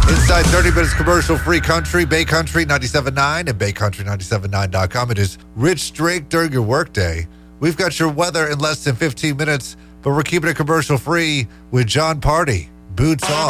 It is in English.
Inside 30 minutes commercial-free country, Bay Country 97.9 and BayCountry979.com. It is Rich Drake during your workday. We've got your weather in less than 15 minutes, but we're keeping it commercial-free with John Party. Boots off.